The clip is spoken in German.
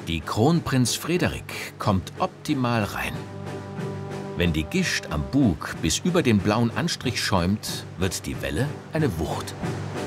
Die Kronprinz Frederik kommt optimal rein. Wenn die Gischt am Bug bis über den blauen Anstrich schäumt, wird die Welle eine Wucht.